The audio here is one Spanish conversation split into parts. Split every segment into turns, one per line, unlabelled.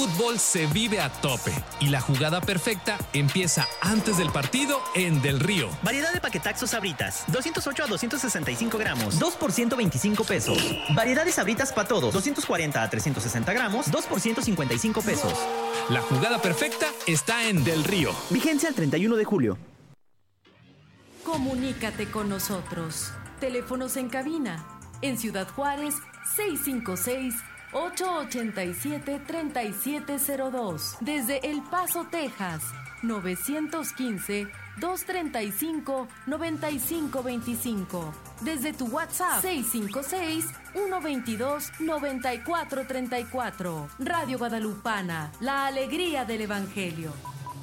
Fútbol se vive a tope y la jugada perfecta empieza antes del partido en Del Río.
Variedad de paquetaxos Sabritas, 208 a 265 gramos, 2 por 125 pesos. Variedad de Sabritas para todos, 240 a 360 gramos, 2 por 155 pesos.
La jugada perfecta está en Del Río.
Vigencia al 31 de julio.
Comunícate con nosotros. Teléfonos en cabina. En Ciudad Juárez, 656-887-3702. Desde El Paso, Texas, 915-235-9525. Desde tu WhatsApp, 656-122-9434. Radio Guadalupana, la alegría del Evangelio.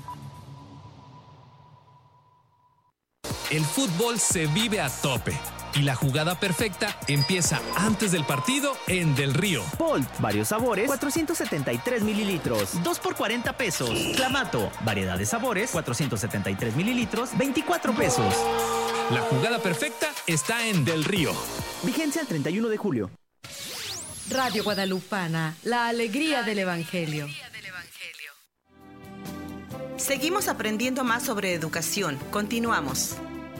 El fútbol se vive a tope y la jugada perfecta empieza antes del partido en Del Río.
Bolt, varios sabores, 473 mililitros, 2 por 40 pesos. Clamato, variedad de sabores, 473 mililitros, 24 pesos.
La jugada perfecta está en Del Río.
Vigencia al 31 de julio.
Radio Guadalupana, la alegría del Evangelio.
Seguimos aprendiendo más sobre educación. Continuamos.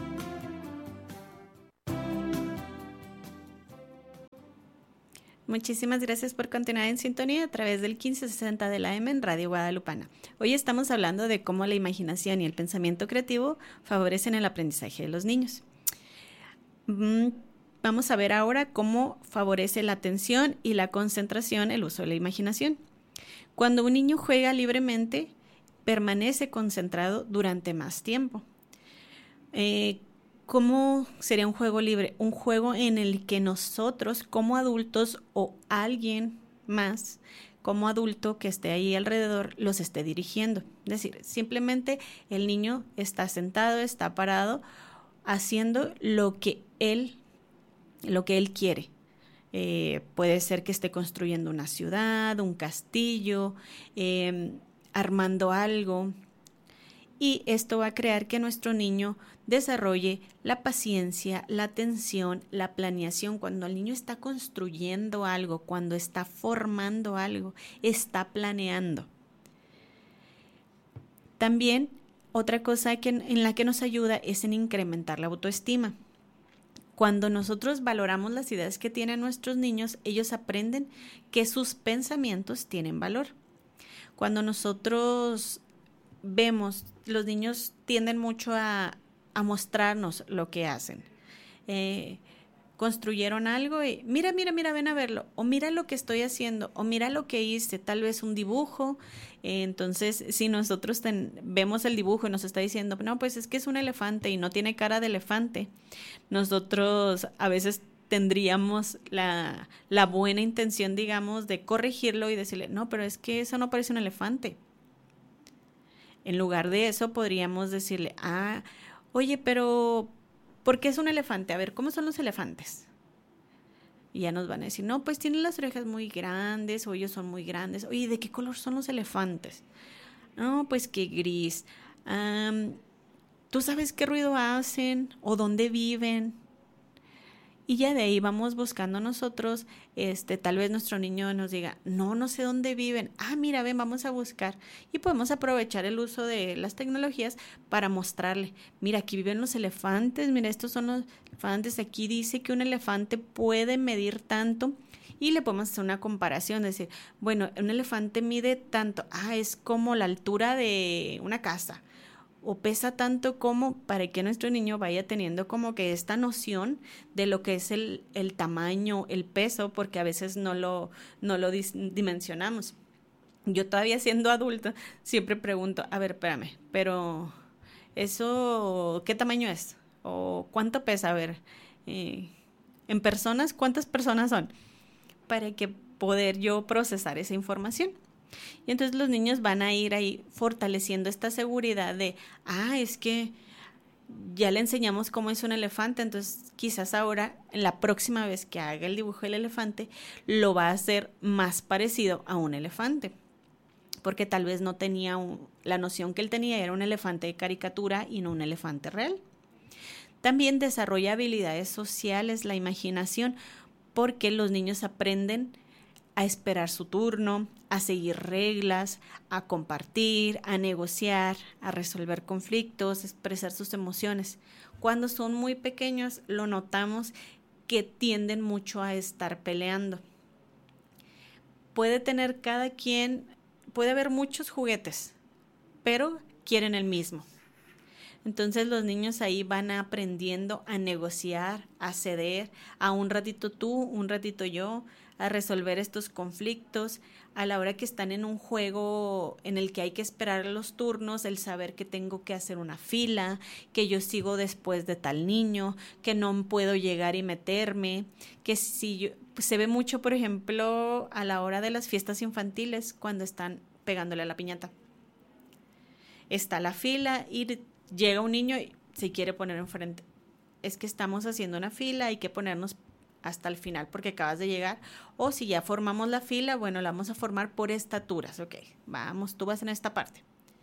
Muchísimas gracias por continuar en sintonía a través del 1560 de la AM en Radio Guadalupana. Hoy estamos hablando de cómo la imaginación y el pensamiento creativo favorecen el aprendizaje de los niños. Vamos a ver ahora cómo favorece la atención y la concentración el uso de la imaginación. Cuando un niño juega libremente, permanece concentrado durante más tiempo. ¿Cómo sería un juego libre? Un juego en el que nosotros como adultos o alguien más como adulto que esté ahí alrededor los esté dirigiendo. Es decir, simplemente el niño está sentado, está parado, haciendo lo que él quiere. Puede ser que esté construyendo una ciudad, un castillo, armando algo. Y esto va a crear que nuestro niño desarrolle la paciencia, la atención, la planeación. Cuando el niño está construyendo algo, cuando está formando algo, está planeando. También otra cosa en la que nos ayuda es en incrementar la autoestima. Cuando nosotros valoramos las ideas que tienen nuestros niños, ellos aprenden que sus pensamientos tienen valor. Cuando nosotros vemos, los niños tienden mucho a mostrarnos lo que hacen. Construyeron algo y mira, ven a verlo, o mira lo que estoy haciendo, o mira lo que hice, tal vez un dibujo. Entonces, si nosotros vemos el dibujo y nos está diciendo, no, pues es que es un elefante y no tiene cara de elefante, nosotros a veces tendríamos la buena intención, digamos, de corregirlo y decirle, no, pero es que eso no parece un elefante. En lugar de eso, podríamos decirle, oye, pero ¿por qué es un elefante? A ver, ¿cómo son los elefantes? Y ya nos van a decir, no, pues tienen las orejas muy grandes, o ellos son muy grandes. Oye, ¿de qué color son los elefantes? No, pues que gris. ¿Tú sabes qué ruido hacen? ¿O dónde viven? Y ya de ahí vamos buscando nosotros, tal vez nuestro niño nos diga, no sé dónde viven. Mira, ven, vamos a buscar. Y podemos aprovechar el uso de las tecnologías para mostrarle, mira, aquí viven los elefantes, mira, estos son los elefantes, aquí dice que un elefante puede medir tanto. Y le podemos hacer una comparación, decir, bueno, un elefante mide tanto, es como la altura de una casa. O pesa tanto como para que nuestro niño vaya teniendo como que esta noción de lo que es el tamaño, el peso, porque a veces no lo dimensionamos. Yo todavía siendo adulta siempre pregunto, a ver, espérame, pero ¿eso qué tamaño es? ¿O cuánto pesa? A ver, en personas, ¿cuántas personas son? Para que poder yo procesar esa información. Y entonces los niños van a ir ahí fortaleciendo esta seguridad de, es que ya le enseñamos cómo es un elefante, entonces quizás ahora, en la próxima vez que haga el dibujo del elefante, lo va a hacer más parecido a un elefante, porque tal vez no tenía la noción que él tenía, era un elefante de caricatura y no un elefante real. También desarrolla habilidades sociales, la imaginación, porque los niños aprenden a esperar su turno, a seguir reglas, a compartir, a negociar, a resolver conflictos, expresar sus emociones. Cuando son muy pequeños, lo notamos que tienden mucho a estar peleando. Puede tener cada quien, puede haber muchos juguetes, pero quieren el mismo. Entonces los niños ahí van aprendiendo a negociar, a ceder, a un ratito tú, un ratito yo, a resolver estos conflictos. A la hora que están en un juego en el que hay que esperar los turnos, el saber que tengo que hacer una fila, que yo sigo después de tal niño, que no puedo llegar y meterme, que si yo, pues se ve mucho, por ejemplo, a la hora de las fiestas infantiles, cuando están pegándole a la piñata. Está la fila y llega un niño y se quiere poner enfrente. Es que estamos haciendo una fila, hay que ponernos hasta el final porque acabas de llegar. O si ya formamos la fila, bueno, la vamos a formar por estaturas. Ok, vamos, tú vas en esta parte.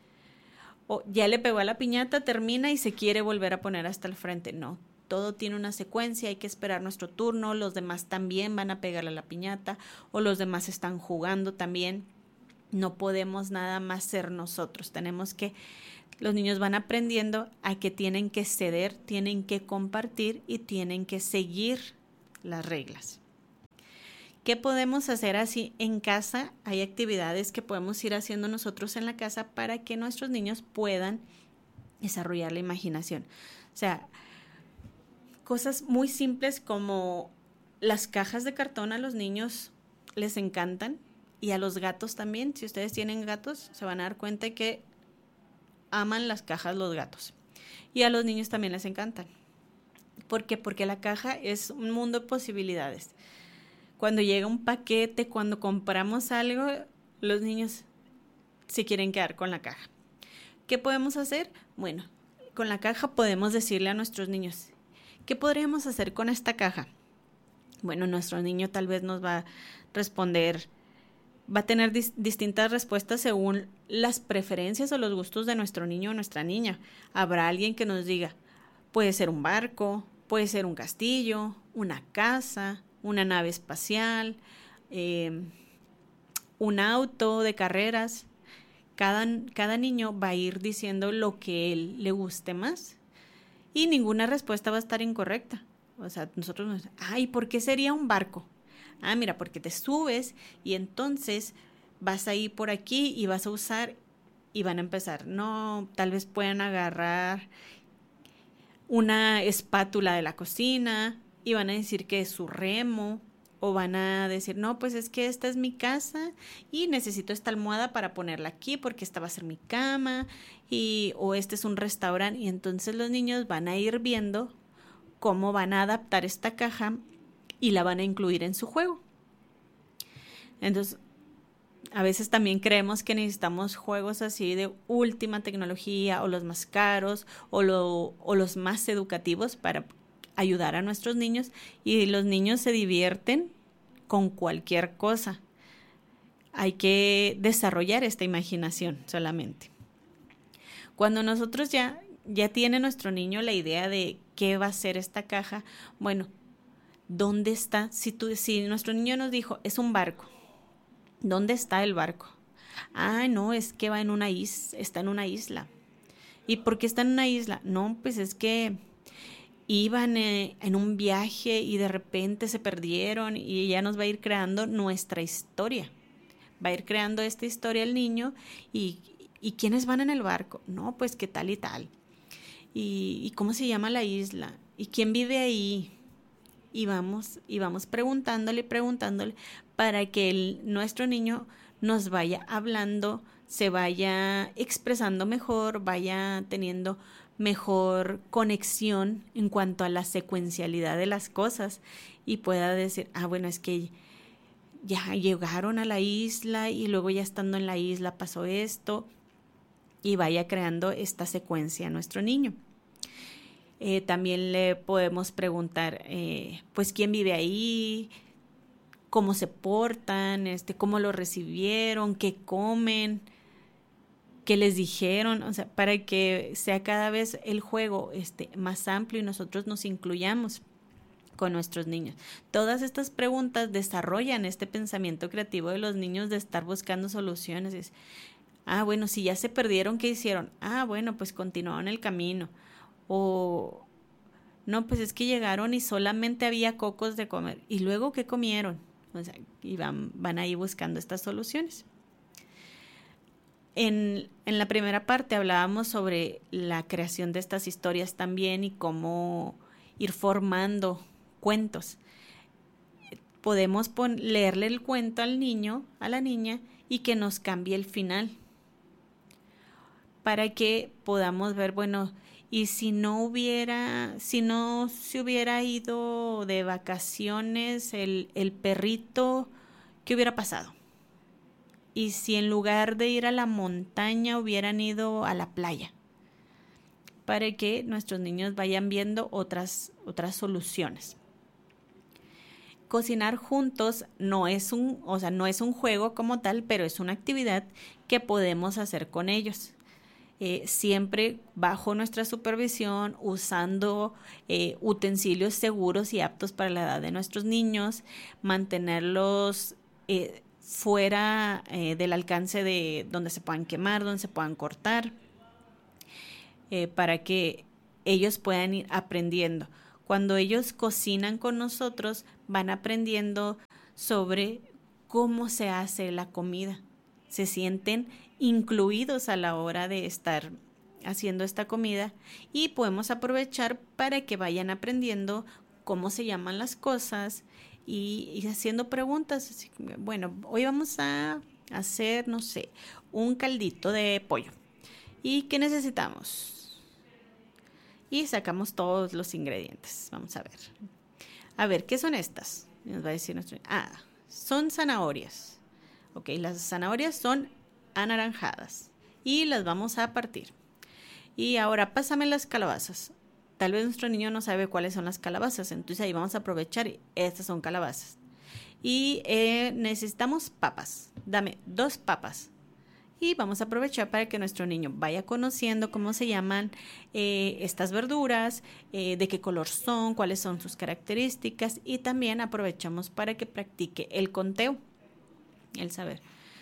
O ya le pegó a la piñata, termina y se quiere volver a poner hasta el frente. No, todo tiene una secuencia, hay que esperar nuestro turno. Los demás también van a pegarle a la piñata o los demás están jugando también. No podemos nada más ser nosotros. Los niños van aprendiendo a que tienen que ceder, tienen que compartir y tienen que seguir las reglas. ¿Qué podemos hacer así en casa? Hay actividades que podemos ir haciendo nosotros en la casa para que nuestros niños puedan desarrollar la imaginación. O sea, cosas muy simples como las cajas de cartón a los niños les encantan y a los gatos también. Si ustedes tienen gatos, se van a dar cuenta que aman las cajas los gatos. Y a los niños también les encantan. ¿Por qué? Porque la caja es un mundo de posibilidades. Cuando llega un paquete, cuando compramos algo, los niños se quieren quedar con la caja. ¿Qué podemos hacer? Bueno, con la caja podemos decirle a nuestros niños, ¿qué podríamos hacer con esta caja? Bueno, nuestro niño tal vez nos va a responder, va a tener distintas respuestas según las preferencias o los gustos de nuestro niño o nuestra niña. Habrá alguien que nos diga, puede ser un barco, puede ser un castillo, una casa, una nave espacial, un auto de carreras. Cada niño va a ir diciendo lo que él le guste más y ninguna respuesta va a estar incorrecta. O sea, nosotros nos ay, ¿por qué sería un barco? Ah, mira, porque te subes y entonces vas a ir por aquí y vas a usar y van a empezar. No, tal vez puedan agarrar una espátula de la cocina y van a decir que es su remo o van a decir, no, pues es que esta es mi casa y necesito esta almohada para ponerla aquí porque esta va a ser mi cama o este es un restaurante y entonces los niños van a ir viendo cómo van a adaptar esta caja y la van a incluir en su juego. Entonces, a veces también creemos que necesitamos juegos así de última tecnología o los más caros o los más educativos para ayudar a nuestros niños y los niños se divierten con cualquier cosa. Hay que desarrollar esta imaginación solamente. Cuando nosotros ya tiene nuestro niño la idea de qué va a ser esta caja, bueno, ¿dónde está? Si nuestro niño nos dijo, es un barco, ¿dónde está el barco? Ah, no, es que va está en una isla. ¿Y por qué está en una isla? No, pues es que iban en un viaje y de repente se perdieron y ya nos va a ir creando nuestra historia. Va a ir creando esta historia el niño y ¿quiénes van en el barco? No, pues qué tal y tal. ¿Y cómo se llama la isla? ¿Y quién vive ahí? Y vamos preguntándole para que nuestro niño nos vaya hablando, se vaya expresando mejor, vaya teniendo mejor conexión en cuanto a la secuencialidad de las cosas y pueda decir, bueno, es que ya llegaron a la isla y luego ya estando en la isla pasó esto y vaya creando esta secuencia a nuestro niño. También le podemos preguntar, pues, ¿quién vive ahí? ¿Cómo se portan? ¿Cómo lo recibieron? ¿Qué comen? ¿Qué les dijeron? O sea, para que sea cada vez el juego más amplio y nosotros nos incluyamos. con nuestros niños. Todas estas preguntas desarrollan este pensamiento creativo de los niños de estar buscando soluciones. Bueno, si ya se perdieron, ¿qué hicieron? Bueno, pues continuaron el camino. O, no, pues es que llegaron y solamente había cocos de comer. ¿Y luego qué comieron? O sea, y van ahí buscando estas soluciones. En la primera parte hablábamos sobre la creación de estas historias también y cómo ir formando cuentos. Podemos leerle el cuento al niño, a la niña, y que nos cambie el final para que podamos ver, bueno, y si no se hubiera ido de vacaciones el perrito, ¿qué hubiera pasado? Y si en lugar de ir a la montaña hubieran ido a la playa, para que nuestros niños vayan viendo otras soluciones. Cocinar juntos no es un juego como tal, pero es una actividad que podemos hacer con ellos. Siempre bajo nuestra supervisión, usando utensilios seguros y aptos para la edad de nuestros niños, mantenerlos fuera del alcance de donde se puedan quemar, donde se puedan cortar, para que ellos puedan ir aprendiendo. Cuando ellos cocinan con nosotros, van aprendiendo sobre cómo se hace la comida. Se sienten incluidos a la hora de estar haciendo esta comida y podemos aprovechar para que vayan aprendiendo cómo se llaman las cosas y haciendo preguntas. Bueno, hoy vamos a hacer, no sé, un caldito de pollo. ¿Y qué necesitamos? Y sacamos todos los ingredientes. Vamos a ver. A ver, ¿qué son estas? Nos va a decir nuestro... son zanahorias. Ok, las zanahorias son anaranjadas y las vamos a partir. Y ahora pásame las calabazas. Tal vez nuestro niño no sabe cuáles son las calabazas, entonces ahí vamos a aprovechar. Estas son calabazas. Y necesitamos papas. Dame 2 papas. Y vamos a aprovechar para que nuestro niño vaya conociendo cómo se llaman estas verduras, de qué color son, cuáles son sus características, y también aprovechamos para que practique el conteo, el saber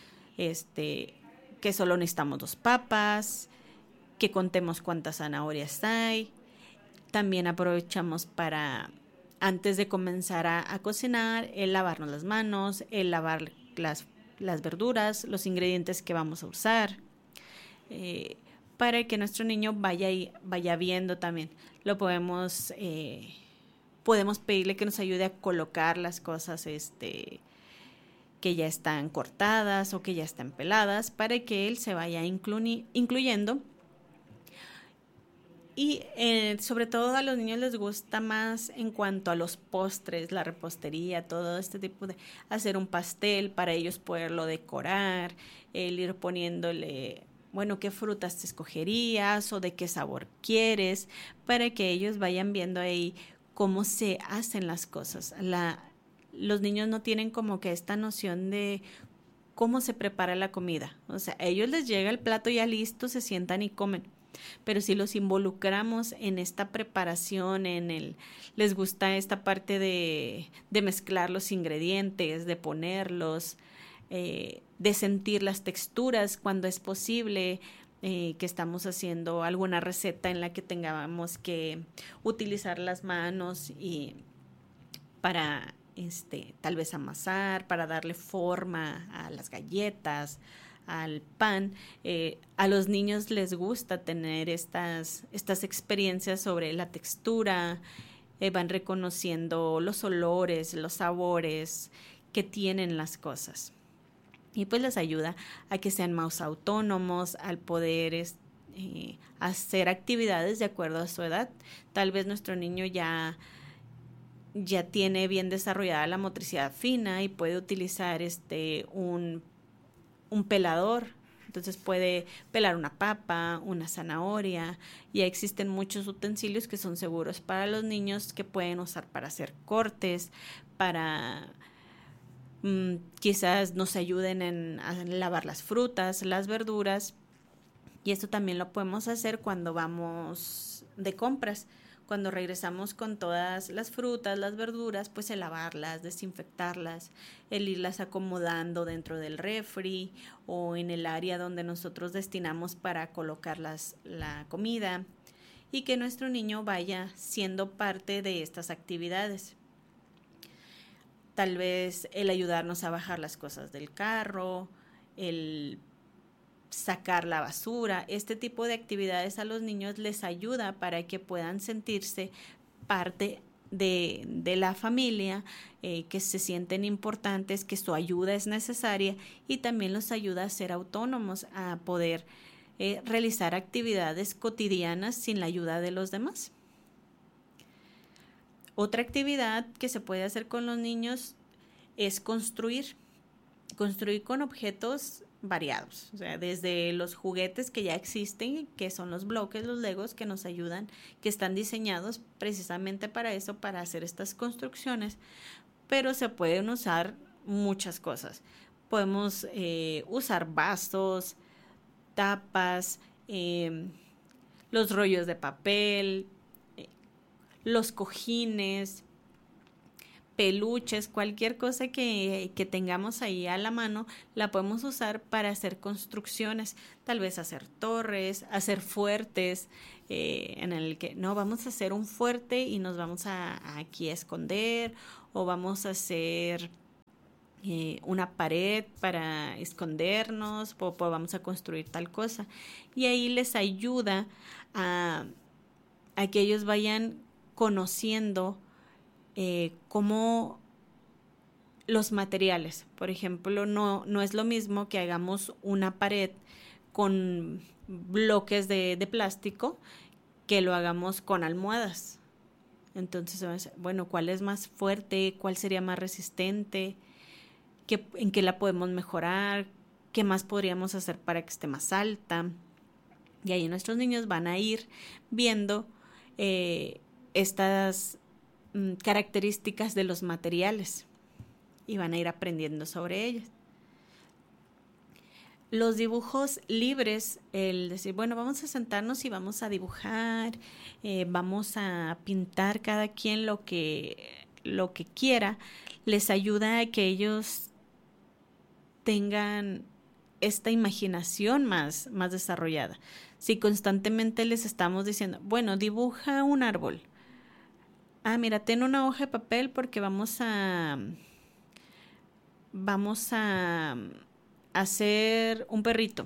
que solo necesitamos 2 papas, que contemos cuántas zanahorias hay. También aprovechamos para, antes de comenzar a cocinar, el lavarnos las manos, el lavar las verduras, los ingredientes que vamos a usar, para que nuestro niño vaya viendo también. Podemos pedirle que nos ayude a colocar las cosas que ya están cortadas o que ya están peladas, para que él se vaya incluyendo. Y sobre todo a los niños les gusta más en cuanto a los postres, la repostería, todo este tipo de hacer un pastel para ellos poderlo decorar, el ir poniéndole, bueno, qué frutas te escogerías o de qué sabor quieres, para que ellos vayan viendo ahí cómo se hacen las cosas. Los niños no tienen como que esta noción de cómo se prepara la comida. O sea, a ellos les llega el plato ya listo, se sientan y comen. Pero si los involucramos en esta preparación, les gusta esta parte de mezclar los ingredientes, de ponerlos, de sentir las texturas cuando es posible, que estamos haciendo alguna receta en la que tengamos que utilizar las manos y para tal vez amasar, para darle forma a las galletas, al pan. A los niños les gusta tener estas experiencias sobre la textura, van reconociendo los olores, los sabores que tienen las cosas. Y pues les ayuda a que sean más autónomos, al poder hacer actividades de acuerdo a su edad. Tal vez nuestro niño ya tiene bien desarrollada la motricidad fina y puede utilizar un pelador, entonces puede pelar una papa, una zanahoria. Ya existen muchos utensilios que son seguros para los niños, que pueden usar para hacer cortes, para quizás nos ayuden a lavar las frutas, las verduras. Y esto también lo podemos hacer cuando vamos de compras. Cuando regresamos con todas las frutas, las verduras, pues el lavarlas, desinfectarlas, el irlas acomodando dentro del refri o en el área donde nosotros destinamos para colocar la comida, y que nuestro niño vaya siendo parte de estas actividades. Tal vez el ayudarnos a bajar las cosas del carro, el sacar la basura, este tipo de actividades a los niños les ayuda para que puedan sentirse parte de la familia, que se sienten importantes, que su ayuda es necesaria, y también los ayuda a ser autónomos, a poder realizar actividades cotidianas sin la ayuda de los demás. Otra actividad que se puede hacer con los niños es construir con objetos variados, o sea, desde los juguetes que ya existen, que son los bloques, los Legos, que nos ayudan, que están diseñados precisamente para eso, para hacer estas construcciones, pero se pueden usar muchas cosas. Podemos usar vasos, tapas, los rollos de papel, los cojines, peluches, cualquier cosa que tengamos ahí a la mano, la podemos usar para hacer construcciones, tal vez hacer torres, hacer fuertes, en el que no, vamos a hacer un fuerte y nos vamos a aquí a esconder, o vamos a hacer una pared para escondernos, o vamos a construir tal cosa, y ahí les ayuda a que ellos vayan conociendo como los materiales. Por ejemplo, no es lo mismo que hagamos una pared con bloques de plástico que lo hagamos con almohadas. Entonces, bueno, ¿cuál es más fuerte? ¿Cuál sería más resistente? ¿En qué la podemos mejorar? ¿Qué más podríamos hacer para que esté más alta? Y ahí nuestros niños van a ir viendo estas características de los materiales y van a ir aprendiendo sobre ellas. Los dibujos libres, el decir, bueno, vamos a sentarnos y vamos a dibujar, vamos a pintar cada quien lo que quiera, les ayuda a que ellos tengan esta imaginación más desarrollada. Si constantemente les estamos diciendo, bueno, dibuja un árbol. Ah, mira, ten una hoja de papel porque vamos a hacer un perrito.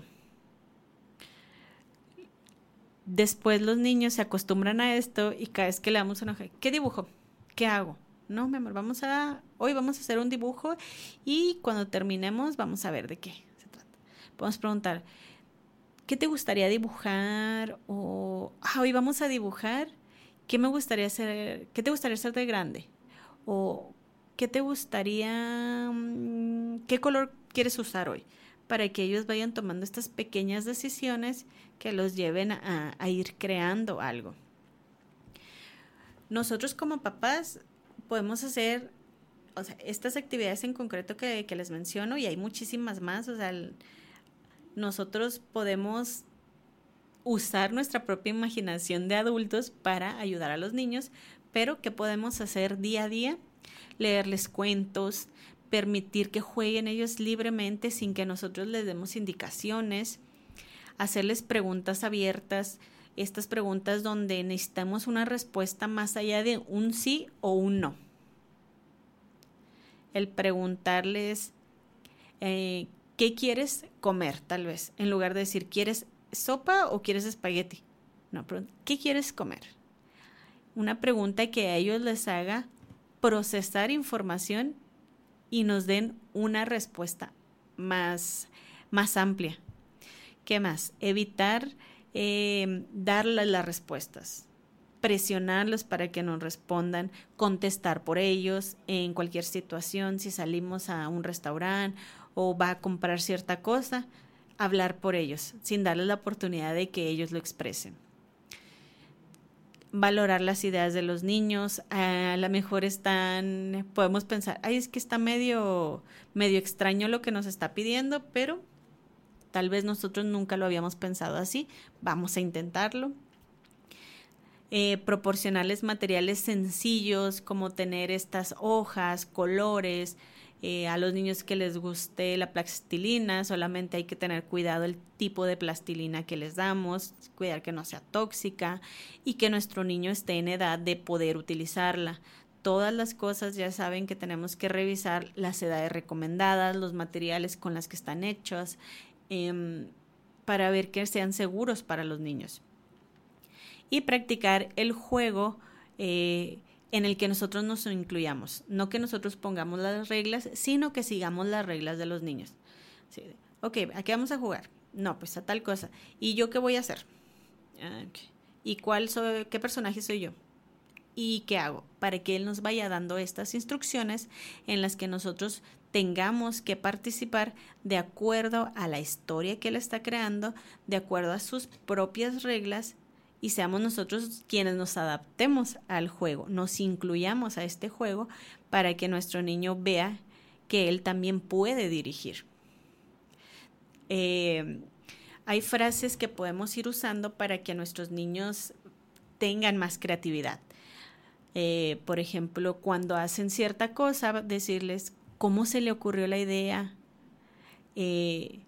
Después los niños se acostumbran a esto y cada vez que le damos una hoja, ¿qué dibujo? ¿Qué hago? No, mi amor, hoy vamos a hacer un dibujo y cuando terminemos vamos a ver de qué se trata. Podemos preguntar, ¿qué te gustaría dibujar? O, hoy vamos a dibujar. ¿Qué me gustaría hacer? ¿Qué te gustaría hacer de grande? O ¿qué te gustaría? ¿Qué color quieres usar hoy? Para que ellos vayan tomando estas pequeñas decisiones que los lleven a ir creando algo. Nosotros como papás podemos hacer, o sea, estas actividades en concreto que les menciono, y hay muchísimas más. O sea, nosotros podemos usar nuestra propia imaginación de adultos para ayudar a los niños, pero ¿qué podemos hacer día a día? Leerles cuentos, permitir que jueguen ellos libremente sin que nosotros les demos indicaciones, hacerles preguntas abiertas, estas preguntas donde necesitamos una respuesta más allá de un sí o un no. El preguntarles ¿qué quieres comer? Tal vez, en lugar de decir ¿quieres sopa o quieres espagueti? No, ¿qué quieres comer? Una pregunta que a ellos les haga procesar información y nos den una respuesta más amplia. ¿Qué más? Evitar darles las respuestas, presionarlos para que nos respondan, contestar por ellos en cualquier situación. Si salimos a un restaurante o va a comprar cierta cosa, hablar por ellos, sin darles la oportunidad de que ellos lo expresen. Valorar las ideas de los niños. A lo mejor podemos pensar, es que está medio extraño lo que nos está pidiendo, pero tal vez nosotros nunca lo habíamos pensado así. Vamos a intentarlo. proporcionarles materiales sencillos como tener estas hojas, colores. A los niños que les guste la plastilina, solamente hay que tener cuidado el tipo de plastilina que les damos, cuidar que no sea tóxica y que nuestro niño esté en edad de poder utilizarla. Todas las cosas ya saben que tenemos que revisar las edades recomendadas, los materiales con las que están hechos, para ver que sean seguros para los niños. Y practicar el juego en el que nosotros nos incluyamos. No que nosotros pongamos las reglas, sino que sigamos las reglas de los niños. Sí. Ok, ¿a qué vamos a jugar? No, pues a tal cosa. ¿Y yo qué voy a hacer? Okay. ¿Y qué personaje soy yo? ¿Y qué hago? Para que él nos vaya dando estas instrucciones en las que nosotros tengamos que participar de acuerdo a la historia que él está creando, de acuerdo a sus propias reglas, y seamos nosotros quienes nos adaptemos al juego, nos incluyamos a este juego para que nuestro niño vea que él también puede dirigir. Hay frases que podemos ir usando para que nuestros niños tengan más creatividad. Por ejemplo, cuando hacen cierta cosa, decirles cómo se le ocurrió la idea, de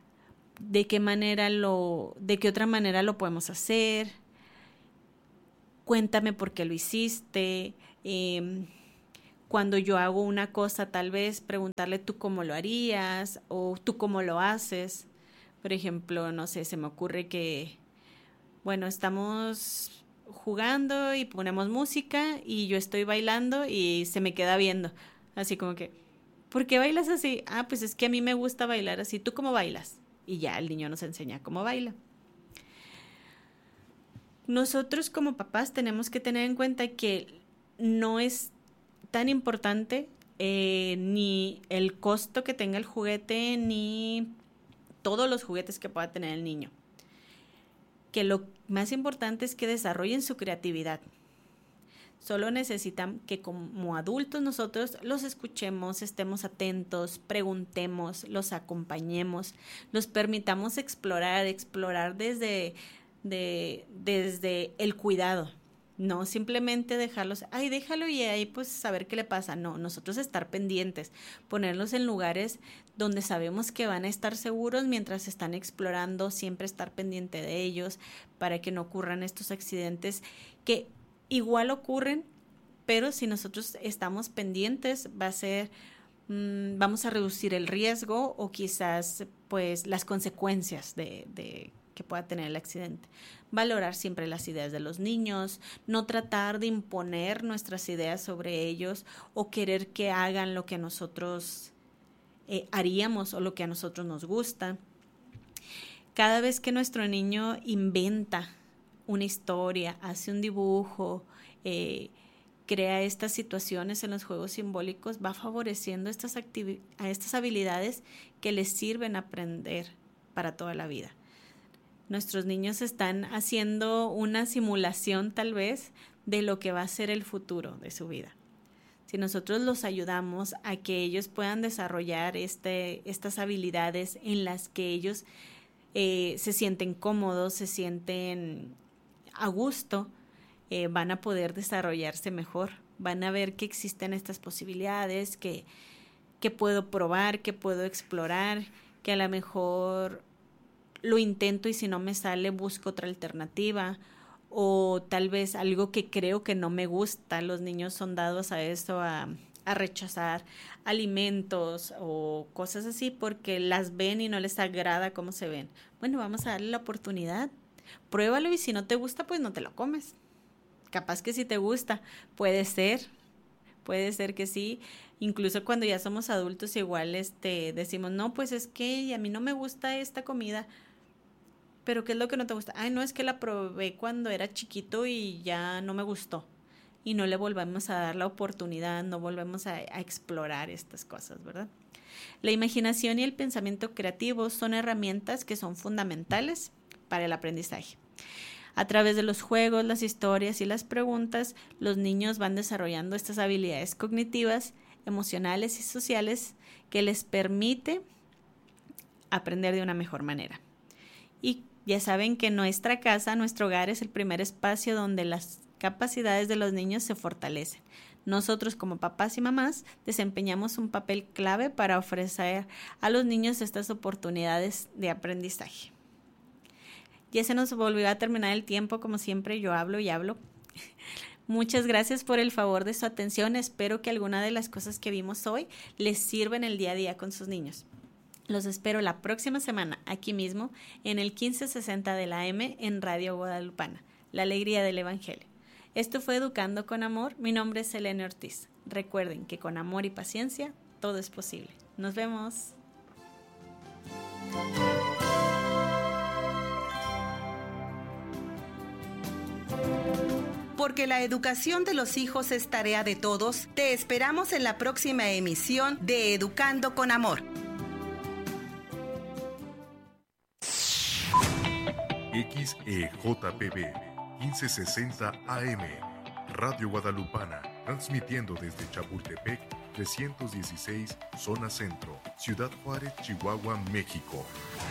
qué otra manera lo podemos hacer. Cuéntame por qué lo hiciste. Cuando yo hago una cosa, tal vez preguntarle tú cómo lo harías o tú cómo lo haces. Por ejemplo, no sé, se me ocurre que, bueno, estamos jugando y ponemos música y yo estoy bailando y se me queda viendo. Así como que, ¿por qué bailas así? Ah, pues es que a mí me gusta bailar así. ¿Tú cómo bailas? Y ya el niño nos enseña cómo baila. Nosotros como papás tenemos que tener en cuenta que no es tan importante ni el costo que tenga el juguete ni todos los juguetes que pueda tener el niño. Que lo más importante es que desarrollen su creatividad. Solo necesitan que como adultos nosotros los escuchemos, estemos atentos, preguntemos, los acompañemos, los permitamos explorar desde el cuidado, no simplemente dejarlos, déjalo y ahí pues saber qué le pasa. No, nosotros estar pendientes, ponerlos en lugares donde sabemos que van a estar seguros mientras están explorando, siempre estar pendiente de ellos para que no ocurran estos accidentes que igual ocurren, pero si nosotros estamos pendientes vamos a reducir el riesgo o quizás pues las consecuencias de que pueda tener el accidente. Valorar siempre las ideas de los niños, no tratar de imponer nuestras ideas sobre ellos o querer que hagan lo que nosotros haríamos o lo que a nosotros nos gusta. Cada vez que nuestro niño inventa una historia, hace un dibujo, crea estas situaciones en los juegos simbólicos, va favoreciendo estas habilidades que les sirven a aprender para toda la vida. Nuestros niños están haciendo una simulación tal vez de lo que va a ser el futuro de su vida. Si nosotros los ayudamos a que ellos puedan desarrollar estas habilidades en las que ellos se sienten cómodos, se sienten a gusto, van a poder desarrollarse mejor. Van a ver que existen estas posibilidades, que puedo probar, que puedo explorar, que a lo mejor lo intento y si no me sale busco otra alternativa o tal vez algo que creo que no me gusta. Los niños son dados a eso, a rechazar alimentos o cosas así porque las ven y no les agrada cómo se ven. Bueno, vamos a darle la oportunidad, pruébalo y si no te gusta pues no te lo comes. Capaz que si te gusta, puede ser que sí. Incluso cuando ya somos adultos igual decimos, no, pues es que a mí no me gusta esta comida. ¿Pero qué es lo que no te gusta? No, es que la probé cuando era chiquito y ya no me gustó. Y no le volvemos a dar la oportunidad, no volvemos a explorar estas cosas, ¿verdad? La imaginación y el pensamiento creativo son herramientas que son fundamentales para el aprendizaje. A través de los juegos, las historias y las preguntas, los niños van desarrollando estas habilidades cognitivas, emocionales y sociales que les permite aprender de una mejor manera. Y Ya saben que nuestra casa, nuestro hogar es el primer espacio donde las capacidades de los niños se fortalecen. Nosotros como papás y mamás desempeñamos un papel clave para ofrecer a los niños estas oportunidades de aprendizaje. Ya se nos volvió a terminar el tiempo, como siempre yo hablo y hablo. Muchas gracias por el favor de su atención. Espero que alguna de las cosas que vimos hoy les sirva en el día a día con sus niños. Los espero la próxima semana aquí mismo en el 1560 de la AM en Radio Guadalupana, la alegría del Evangelio. Esto fue Educando con Amor. Mi nombre es Elena Ortiz. Recuerden que con amor y paciencia todo es posible. Nos vemos.
Porque la educación de los hijos es tarea de todos, te esperamos en la próxima emisión de Educando con Amor.
XEJPB 1560 AM, Radio Guadalupana, transmitiendo desde Chapultepec 316, Zona Centro, Ciudad Juárez, Chihuahua, México.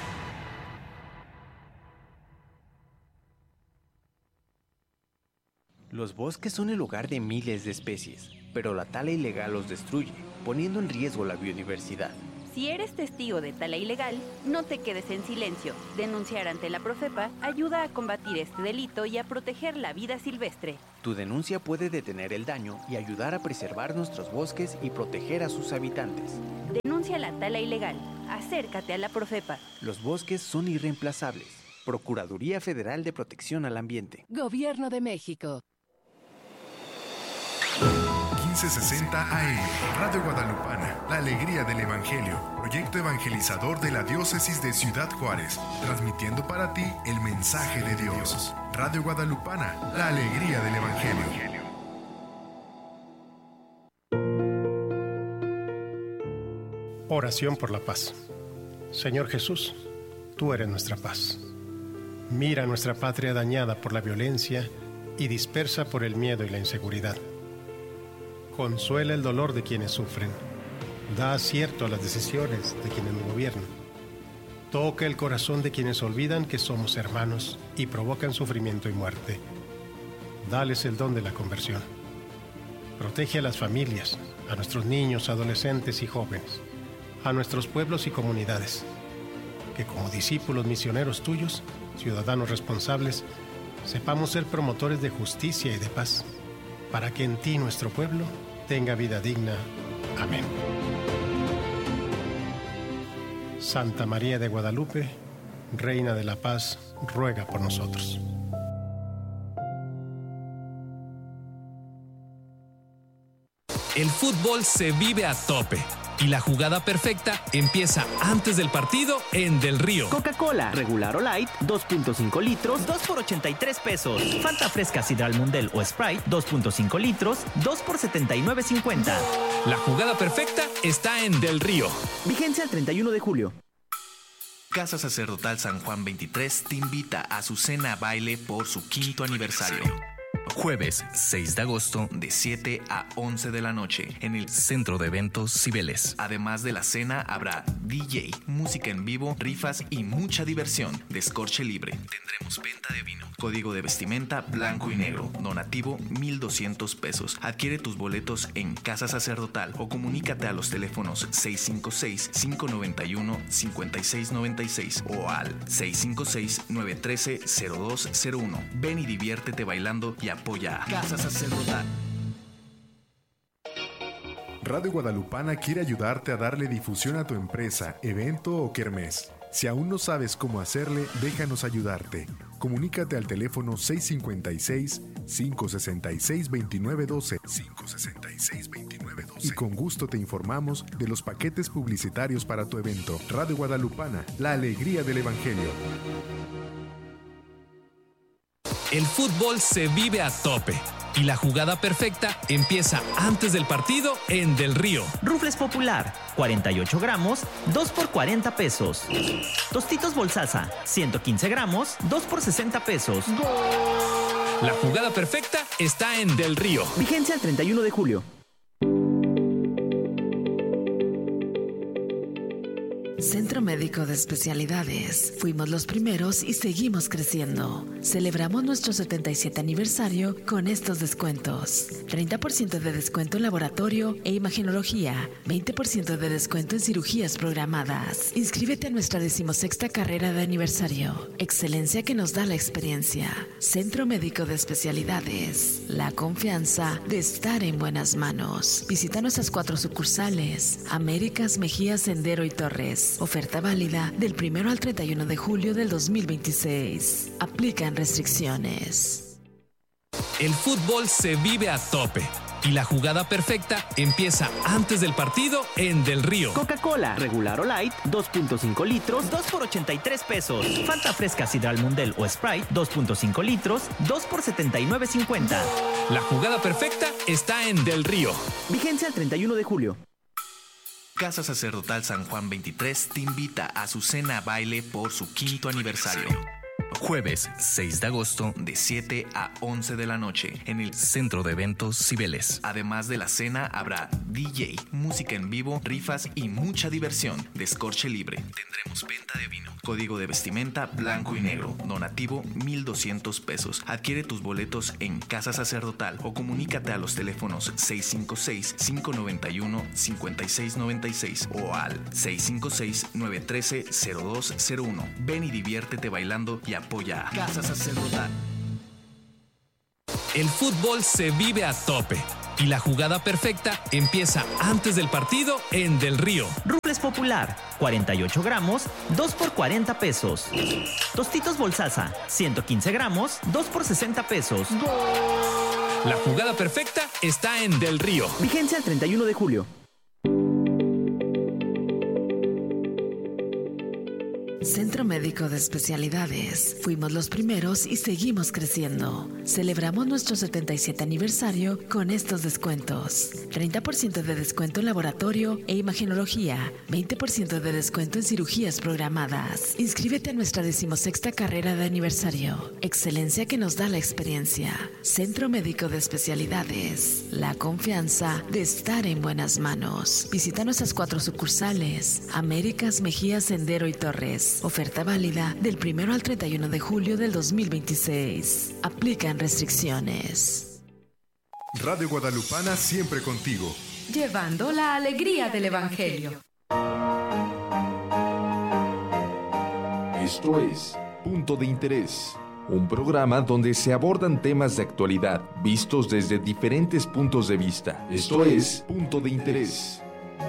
Los bosques son el hogar de miles de especies, pero la tala ilegal los destruye, poniendo en riesgo la biodiversidad.
Si eres testigo de tala ilegal, no te quedes en silencio. Denunciar ante la Profepa ayuda a combatir este delito y a proteger la vida silvestre.
Tu denuncia puede detener el daño y ayudar a preservar nuestros bosques y proteger a sus habitantes.
Denuncia la tala ilegal. Acércate a la Profepa.
Los bosques son irreemplazables. Procuraduría Federal de Protección al Ambiente.
Gobierno de México.
1560 AM, Radio Guadalupana, la alegría del Evangelio, proyecto evangelizador de la diócesis de Ciudad Juárez, transmitiendo para ti el mensaje de Dios. Radio Guadalupana, la alegría del Evangelio.
Oración por la paz. Señor Jesús, tú eres nuestra paz. Mira nuestra patria dañada por la violencia y dispersa por el miedo y la inseguridad. Consuela el dolor de quienes sufren. Da acierto a las decisiones de quienes nos gobiernan. Toca el corazón de quienes olvidan que somos hermanos y provocan sufrimiento y muerte. Dales el don de la conversión. Protege a las familias, a nuestros niños, adolescentes y jóvenes, a nuestros pueblos y comunidades. Que como discípulos misioneros tuyos, ciudadanos responsables, sepamos ser promotores de justicia y de paz, para que en ti nuestro pueblo tenga vida digna. Amén. Santa María de Guadalupe, Reina de la Paz, ruega por nosotros.
El fútbol se vive a tope y la jugada perfecta empieza antes del partido en Del Río.
Coca-Cola, regular o light, 2.5 litros, 2 por 83 pesos. Fanta fresca Sidral Mundel o Sprite, 2.5 litros, 2 por 79.50.
La jugada perfecta está en Del Río.
Vigencia el 31 de julio.
Casa Sacerdotal San Juan 23 te invita a su cena baile por su 5º aniversario. Jueves 6 de agosto de 7 a 11 de la noche en el Centro de Eventos Cibeles. Además de la cena habrá DJ, música en vivo, rifas y mucha diversión. Descorche libre. Tendremos venta de vino. Código de vestimenta blanco y negro. Donativo 1,200 pesos. Adquiere tus boletos en Casa Sacerdotal o comunícate a los teléfonos 656-591-5696 o al 656-913-0201. Ven y diviértete bailando y apoya a Casa Sacerdotal.
Radio Guadalupana quiere ayudarte a darle difusión a tu empresa, evento o kermés. Si aún no sabes cómo hacerle, déjanos ayudarte. Comunícate al teléfono 656-566-2912 y con gusto te informamos de los paquetes publicitarios para tu evento. Radio Guadalupana, la alegría del Evangelio.
El fútbol se vive a tope y la jugada perfecta empieza antes del partido en Del Río.
Rufles Popular, 48 gramos, 2 por 40 pesos. Tostitos Bolsaza, 115 gramos, 2 por 60 pesos.
La jugada perfecta está en Del Río.
Vigencia el 31 de julio.
Centro Médico de Especialidades. Fuimos los primeros y seguimos creciendo. Celebramos nuestro 77 aniversario con estos descuentos. 30% de descuento en laboratorio e imagenología. 20% de descuento en cirugías programadas. Inscríbete a nuestra 16ª carrera de aniversario. Excelencia que nos da la experiencia. Centro Médico de Especialidades. La confianza de estar en buenas manos. Visita nuestras 4 sucursales. Américas, Mejía, Sendero y Torres. Oferta válida del 1 al 31 de julio del 2026. Aplican restricciones.
El fútbol se vive a tope y la jugada perfecta empieza antes del partido en Del Río.
Coca-Cola, regular o light, 2.5 litros, 2 por 83 pesos. Fanta fresca Sidral Mundel o Sprite, 2.5 litros, 2 por 79.50.
La jugada perfecta está en Del Río.
Vigencia el 31 de julio.
Casa Sacerdotal San Juan 23 te invita a su cena baile por su 5º aniversario. Jueves 6 de agosto de 7 a 11 de la noche en el Centro de Eventos Cibeles. Además de la cena habrá DJ, música en vivo, rifas y mucha diversión. Descorche libre. Tendremos venta de vino. Código de vestimenta blanco y negro. Donativo 1,200 pesos. Adquiere tus boletos en Casa Sacerdotal o comunícate a los teléfonos 656-591-5696 o al 656-913-0201. Ven y diviértete bailando y apoya a Casa Sacerdotal.
El fútbol se vive a tope y la jugada perfecta empieza antes del partido en Del Río.
Rufles Popular, 48 gramos, 2 por 40 pesos. Tostitos Bolsasa, 115 gramos, 2 por 60 pesos.
La jugada perfecta está en Del Río.
Vigencia el 31 de julio.
Centro Médico de Especialidades. Fuimos los primeros y seguimos creciendo. Celebramos nuestro 77 aniversario con estos descuentos. 30% de descuento en laboratorio e imagenología. 20% de descuento en cirugías programadas. Inscríbete a nuestra 16ª carrera de aniversario. Excelencia que nos da la experiencia. Centro Médico de Especialidades. La confianza de estar en buenas manos. Visita nuestras 4 sucursales. Américas, Mejía, Sendero y Torres. Oferta válida del 1 al 31 de julio del 2026. Aplican restricciones.
Radio Guadalupana siempre contigo.
Llevando la alegría del Evangelio.
Esto es Punto de Interés, un programa donde se abordan temas de actualidad vistos desde diferentes puntos de vista. Esto es Punto de Interés.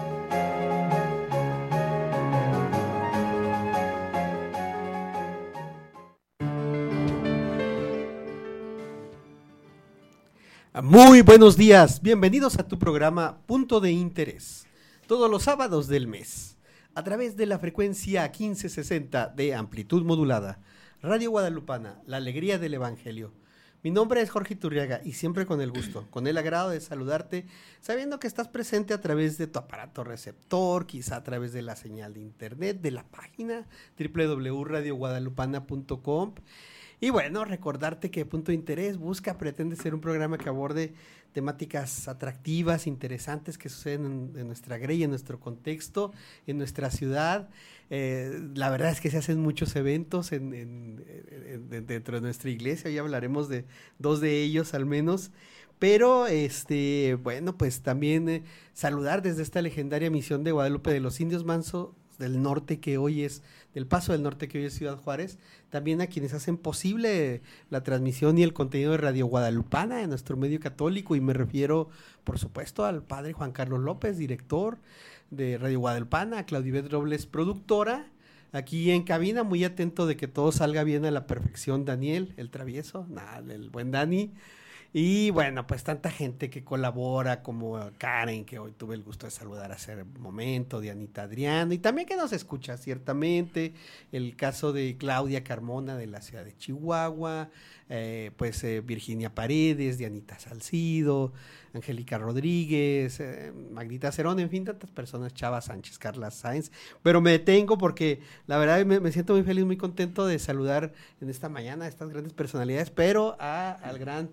Muy buenos días, bienvenidos a tu programa Punto de Interés, todos los sábados del mes, a través de la frecuencia 1560 de amplitud modulada, Radio Guadalupana, la alegría del Evangelio. Mi nombre es Jorge Iturriaga y siempre con el gusto, con el agrado de saludarte, sabiendo que estás presente a través de tu aparato receptor, quizá a través de la señal de internet, de la página www.radioguadalupana.com. Y bueno, recordarte que Punto de Interés pretende ser un programa que aborde temáticas atractivas, interesantes que suceden en nuestra grey, en nuestro contexto, en nuestra ciudad. La verdad es que se hacen muchos eventos dentro de nuestra iglesia, hoy hablaremos de 2 de ellos al menos. Pero, bueno, pues también saludar desde esta legendaria misión de Guadalupe de los Indios Manso del Norte, que hoy es, del Paso del Norte, que hoy es Ciudad Juárez, también a quienes hacen posible la transmisión y el contenido de Radio Guadalupana, de nuestro medio católico, y me refiero, por supuesto, al padre Juan Carlos López, director de Radio Guadalupana, a Claudibet Robles, productora, aquí en cabina, muy atento de que todo salga bien a la perfección, Daniel, el travieso, el buen Dani. Y bueno, pues tanta gente que colabora, como Karen, que hoy tuve el gusto de saludar hace un momento, Dianita Adriano, y también que nos escucha ciertamente, el caso de Claudia Carmona de la ciudad de Chihuahua, Virginia Paredes, Dianita Salcido, Angélica Rodríguez, Magdita Cerón, en fin, tantas personas, Chava Sánchez, Carla Sáenz, pero me detengo porque la verdad me siento muy feliz, muy contento de saludar en esta mañana a estas grandes personalidades, pero al gran padre Beto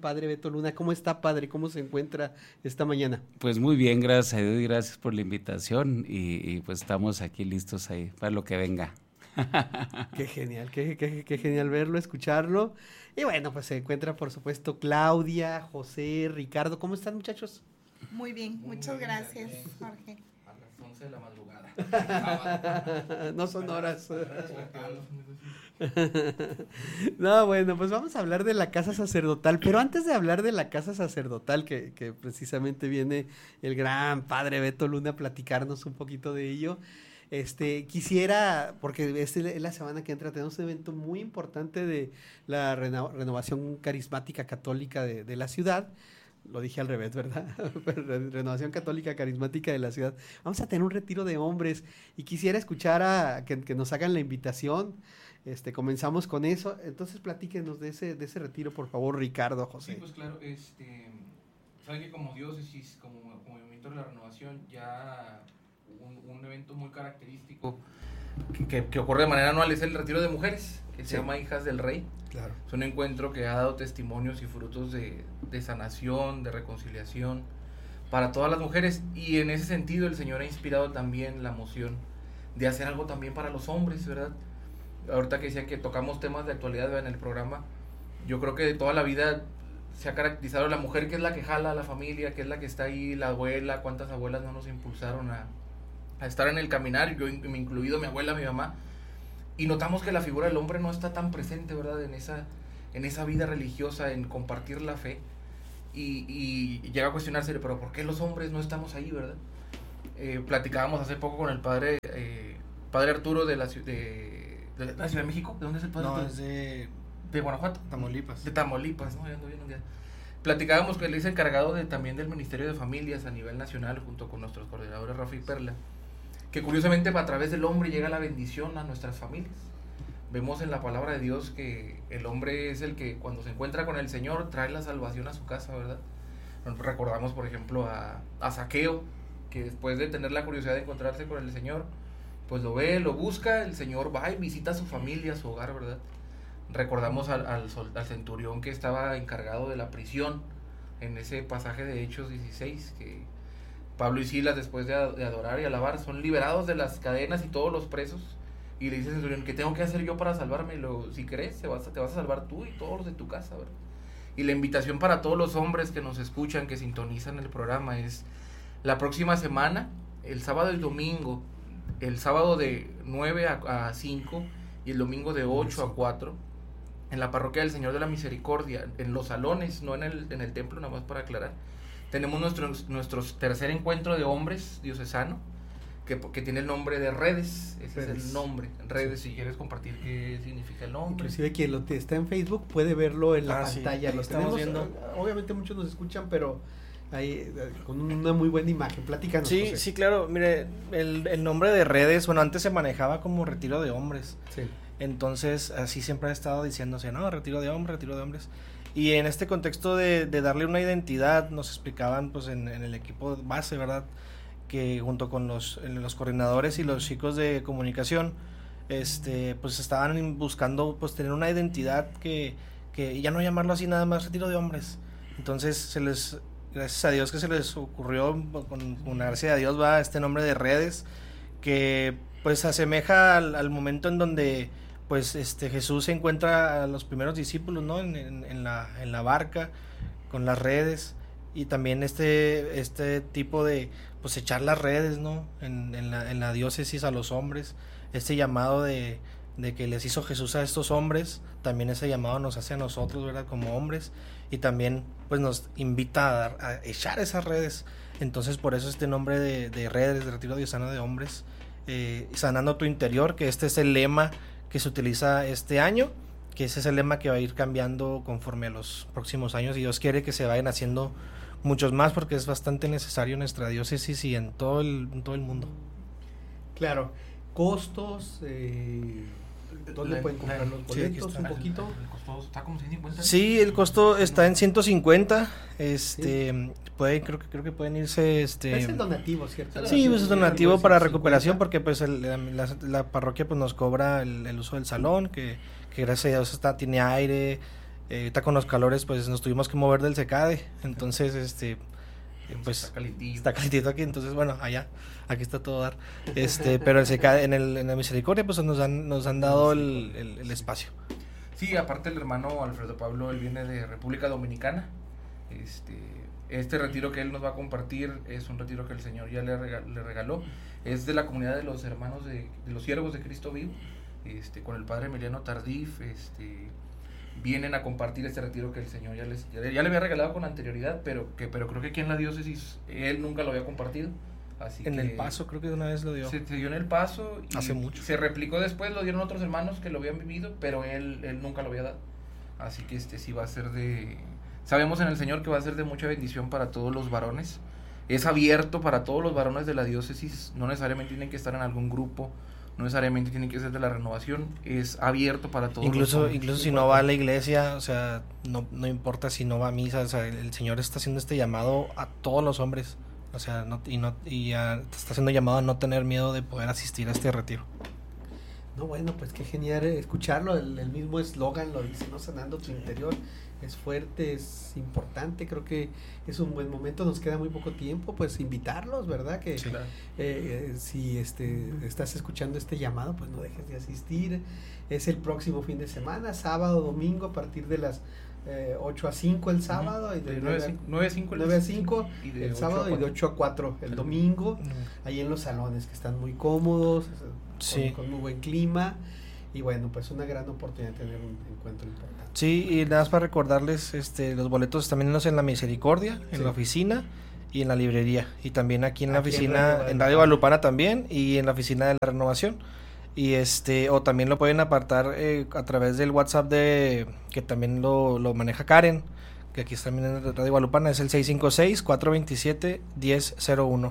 Beto Luna. ¿Cómo está, padre? ¿Cómo se encuentra esta mañana?
Pues muy bien, gracias a Dios y gracias por la invitación y pues estamos aquí listos ahí para lo que venga.
Qué genial, qué genial verlo, escucharlo. Y bueno, pues se encuentra por supuesto Claudia, José, Ricardo. ¿Cómo están, muchachos?
Muy bien, muchas gracias, Jorge.
A las 11 de la madrugada.
No son horas. No, bueno, pues vamos a hablar de la casa sacerdotal, pero antes de hablar de la casa sacerdotal, que precisamente viene el gran padre Beto Luna a platicarnos un poquito de ello, quisiera, porque es la semana que entra, tenemos un evento muy importante de la renovación carismática católica de la ciudad. Lo dije al revés, ¿verdad? Renovación Católica Carismática de la ciudad. Vamos a tener un retiro de hombres y quisiera escuchar que nos hagan la invitación. Comenzamos con eso. Entonces platíquenos de ese retiro, por favor, Ricardo, José.
Sí, pues claro, saben que como diócesis, como movimiento de la renovación, ya un evento muy característico que ocurre de manera anual es el retiro de mujeres, que se llama Hijas del Rey.
Claro.
Es un encuentro que ha dado testimonios y frutos de sanación, de reconciliación para todas las mujeres, y en ese sentido el Señor ha inspirado también la moción de hacer algo también para los hombres, ¿verdad? Ahorita que decía que tocamos temas de actualidad en el programa, yo creo que de toda la vida se ha caracterizado la mujer, que es la que jala a la familia, que es la que está ahí, la abuela. ¿Cuántas abuelas no nos impulsaron a estar en el caminar? Yo me he incluido, mi abuela, mi mamá, y notamos que la figura del hombre no está tan presente, ¿verdad? En esa vida religiosa, en compartir la fe, y llega a cuestionarse, pero ¿por qué los hombres no estamos ahí, verdad? Platicábamos hace poco con el padre Arturo de la Ciudad de México. ¿De dónde es el padre?
No, es de
Guanajuato.
Tamaulipas.
De Tamaulipas, ¿no? Ya ando bien un día. Platicábamos que él es encargado también del Ministerio de Familias a nivel nacional, junto con nuestros coordinadores Rafa y Perla, que curiosamente a través del hombre llega la bendición a nuestras familias. Vemos en la palabra de Dios que el hombre es el que cuando se encuentra con el Señor trae la salvación a su casa, ¿verdad? Recordamos, por ejemplo, a Zaqueo, que después de tener la curiosidad de encontrarse con el Señor, pues lo ve, lo busca, el Señor va y visita a su familia, a su hogar, ¿verdad? Recordamos al centurión que estaba encargado de la prisión en ese pasaje de Hechos 16, que Pablo y Silas, después de adorar y alabar, son liberados de las cadenas y todos los presos, y le dice al centurión, ¿qué tengo que hacer yo para salvarme? Si crees, te vas a salvar tú y todos los de tu casa, ¿verdad? Y la invitación para todos los hombres que nos escuchan, que sintonizan el programa, es la próxima semana, el sábado y el domingo, el sábado de 9 a 5 y el domingo de 8 a 4, en la parroquia del Señor de la Misericordia, en los salones, no en el templo, nada más para aclarar. Tenemos nuestro tercer encuentro de hombres diocesano, que tiene el nombre de Redes. Ese es el nombre, Redes. Si quieres compartir qué significa el nombre.
Inclusive quien está en Facebook puede verlo en la pantalla.
Sí,
lo estamos viendo. Obviamente muchos nos escuchan, pero ahí con una muy buena imagen. Platícanos,
Sí,
José.
sí, claro. Mire, el nombre de Redes, bueno, antes se manejaba como retiro de hombres.
Sí.
Entonces, así siempre ha estado diciéndose, no, retiro de hombres. Y en este contexto de darle una identidad, nos explicaban pues en el equipo base, ¿verdad?, que junto con los coordinadores y los chicos de comunicación, pues estaban buscando pues tener una identidad que ya no llamarlo así nada más retiro de hombres. Entonces gracias a Dios que se les ocurrió, con la gracia de Dios, va este nombre de Redes, que pues se asemeja al momento en donde pues Jesús se encuentra a los primeros discípulos, ¿no?, en la barca con las redes, y también este tipo de pues echar las redes, ¿no?, en la diócesis a los hombres, este llamado de que les hizo Jesús a estos hombres, también ese llamado nos hace a nosotros, ¿verdad?, como hombres, y también pues nos invita a echar esas redes. Entonces por eso este nombre de Redes, de Retiro Diocesano de Hombres, sanando tu interior, que este es el lema que se utiliza este año, que ese es el lema que va a ir cambiando conforme a los próximos años, y Dios quiere que se vayan haciendo muchos más, porque es bastante necesario en nuestra diócesis y en todo el mundo.
Claro. Costos, ¿dónde pueden comprar los boletos? Un poquito.
El costo está como 150.
Sí, el costo está en 150. Creo que pueden irse.
Es el donativo, ¿cierto?
Sí, pues es donativo para recuperación, porque pues la parroquia pues nos cobra el uso del salón, que gracias a Dios tiene aire, ahorita con los calores pues nos tuvimos que mover del Secade, entonces pues está calentito aquí, entonces bueno, aquí está todo dar, pero el Secade, en la Misericordia pues nos han dado el espacio.
Sí, aparte el hermano Alfredo Pablo, él viene de República Dominicana. Este retiro que él nos va a compartir es un retiro que el Señor ya le regaló. Es de la comunidad de los hermanos de los siervos de Cristo Vivo, con el padre Emiliano Tardif. Vienen a compartir este retiro que el Señor ya le había regalado con anterioridad, pero creo que aquí en la diócesis él nunca lo había compartido. Así
en El Paso creo que una vez lo dio.
Se dio en El Paso y
hace mucho.
Se replicó después, lo dieron otros hermanos que lo habían vivido, pero él nunca lo había dado. Así que sí va a ser sabemos en el Señor que va a ser de mucha bendición para todos los varones. Es abierto para todos los varones de la diócesis, no necesariamente tienen que estar en algún grupo, no necesariamente tienen que ser de la renovación, es abierto para todos.
Incluso si no va a la iglesia, o sea, no importa si no va a misa, o sea, el Señor está haciendo este llamado a todos los hombres. O sea, está haciendo llamado a no tener miedo de poder asistir a este retiro.
No, bueno, pues qué genial escucharlo. El mismo eslogan lo dice, ¿no? Sanando tu interior. Es fuerte, es importante. Creo que es un buen momento. Nos queda muy poco tiempo, pues invitarlos, ¿verdad? Que sí, claro. Si estás escuchando este llamado, pues no dejes de asistir. Es el próximo fin de semana, sábado, domingo, a partir de las 8 a 5 el sábado, y de
9 a 5
el sábado, y de 8 a 4 el domingo, ahí en los salones que están muy cómodos, sí, con muy buen clima, y bueno, pues una gran oportunidad de tener un encuentro importante.
Sí, y nada más para recordarles, los boletos también en la Misericordia, en la oficina y en la librería, y también aquí en la oficina, en Radio Guadalupana también, y en la oficina de la Renovación. Y o también lo pueden apartar a través del WhatsApp que también lo maneja Karen, que aquí está también en Radio Guadalupana, es el 656-427-1001.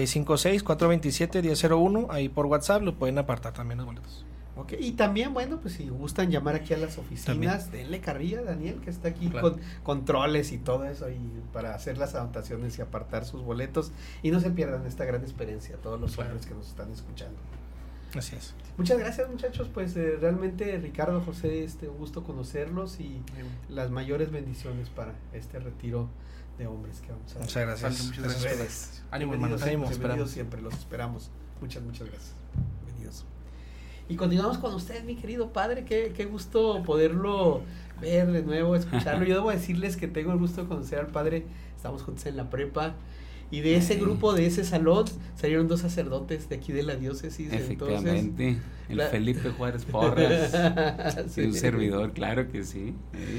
656-427-1001, ahí por WhatsApp lo pueden apartar también los boletos.
Ok, y también, bueno, pues si gustan llamar aquí a las oficinas, denle carrilla a Daniel, que está aquí con controles y todo eso, y para hacer las anotaciones y apartar sus boletos, y no se pierdan esta gran experiencia, todos los hombres que nos están escuchando.
Así es.
Muchas gracias, muchachos, pues realmente Ricardo, José, un gusto conocerlos y las mayores bendiciones para este retiro de hombres que vamos a hacer.
Muchas gracias.
Muchas gracias.
Ánimo, hermanos. Bienvenidos siempre, los esperamos. Muchas gracias. Bienvenidos. Y continuamos con usted, mi querido padre, qué gusto poderlo ver de nuevo, escucharlo. Yo debo decirles que tengo el gusto de conocer al padre, estamos juntos en la prepa, y de ese grupo, de ese salón, salieron 2 sacerdotes de aquí de la diócesis.
Efectivamente, entonces, Felipe Juárez Porras, sí, y un servidor, claro que sí.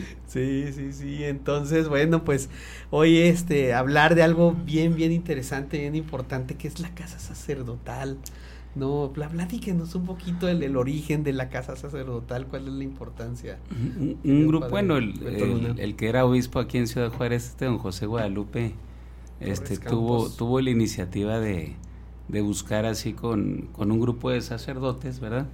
Sí, entonces, bueno, pues hoy hablar de algo bien interesante, bien importante, que es la casa sacerdotal. No, platíquenos un poquito el origen de la casa sacerdotal, cuál es la importancia.
Un grupo, bueno, el que era obispo aquí en Ciudad Juárez, don José Guadalupe, tuvo la iniciativa de buscar así con un grupo de sacerdotes, ¿verdad?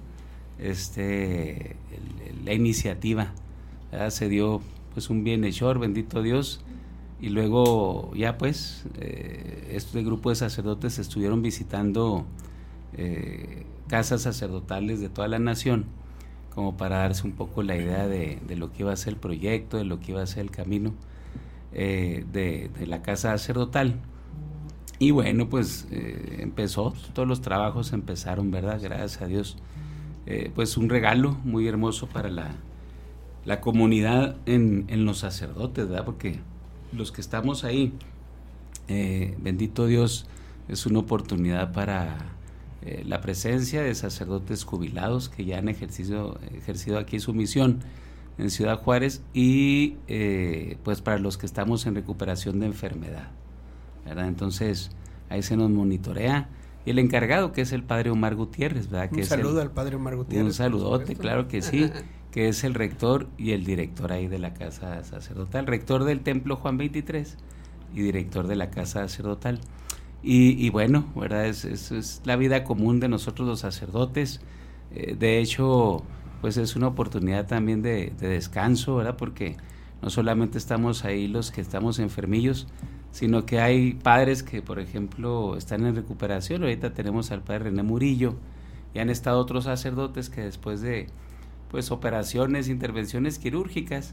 La iniciativa, ¿verdad? Se dio pues un bienhechor, bendito Dios, y luego ya pues este grupo de sacerdotes estuvieron visitando casas sacerdotales de toda la nación, como para darse un poco la idea de lo que iba a ser el proyecto, de lo que iba a ser el camino de la casa sacerdotal. Y bueno, pues todos los trabajos empezaron, ¿verdad? Gracias a Dios. Pues un regalo muy hermoso para la comunidad en los sacerdotes, ¿verdad? Porque los que estamos ahí, bendito Dios, es una oportunidad para la presencia de sacerdotes jubilados que ya han ejercido aquí su misión en Ciudad Juárez, y pues para los que estamos en recuperación de enfermedad, ¿verdad? Entonces ahí se nos monitorea, y el encargado, que es el padre Omar Gutiérrez, ¿verdad?
Un saludo al padre Omar Gutiérrez.
Un saludote, claro que sí, que es el rector y el director ahí de la casa sacerdotal, rector del templo Juan 23 y director de la casa sacerdotal. Y bueno, ¿verdad? Es la vida común de nosotros los sacerdotes. De hecho, pues es una oportunidad también de descanso, ¿verdad? Porque no solamente estamos ahí los que estamos enfermillos, sino que hay padres que, por ejemplo, están en recuperación. Ahorita tenemos al padre René Murillo, y han estado otros sacerdotes que después de pues operaciones, intervenciones quirúrgicas,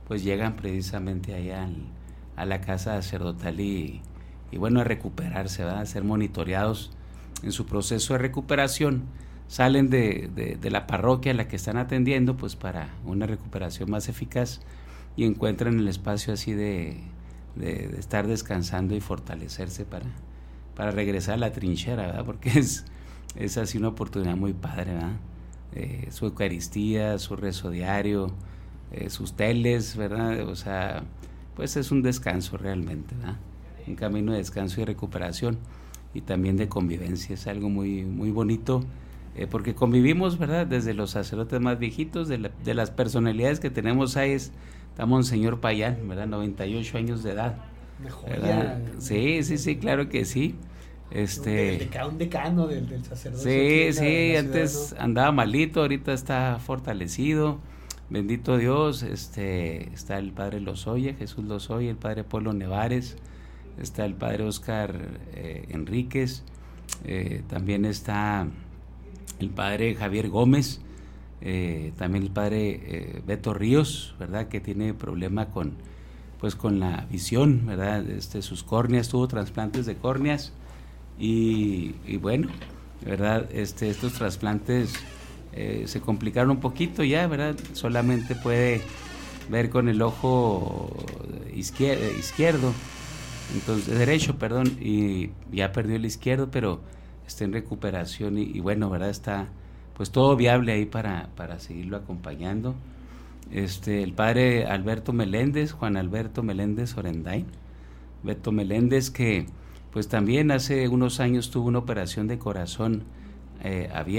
pues llegan precisamente allá a la casa sacerdotal y bueno, a recuperarse, ¿verdad? A ser monitoreados en su proceso de recuperación. Salen de la parroquia a la que están atendiendo, pues para una recuperación más eficaz, y encuentran el espacio así de estar descansando y fortalecerse para regresar a la trinchera, ¿verdad? Porque es así una oportunidad muy padre, ¿verdad? Su Eucaristía, su rezo diario, sus teles, ¿verdad? O sea, pues es un descanso realmente, ¿verdad? Un camino de descanso y recuperación, y también de convivencia. Es algo muy, muy bonito, porque convivimos, ¿verdad? Desde los sacerdotes más viejitos, de las personalidades que tenemos ahí, está Monseñor Payán, ¿verdad? 98 años de edad. ¿Verdad? Sí, claro que sí.
Un decano del sacerdocio.
Sí, antes andaba malito, ahorita está fortalecido. Bendito Dios. Está el padre Lozoya, Jesús Lozoya, el padre Polo Nevares, está el padre Oscar Enríquez, también está el padre Javier Gómez, también el padre Beto Ríos, ¿verdad? Que tiene problema con la visión, ¿verdad? Sus córneas, tuvo trasplantes de córneas y bueno, ¿verdad? Estos trasplantes se complicaron un poquito ya, ¿verdad? Solamente puede ver con el ojo izquierdo, entonces derecho, perdón, y ya perdió el izquierdo, pero está en recuperación y bueno, ¿verdad? Está pues todo viable ahí para seguirlo acompañando. El padre Alberto Meléndez, Juan Alberto Meléndez Orendain, Beto Meléndez, que pues también hace unos años tuvo una operación de corazón abierto.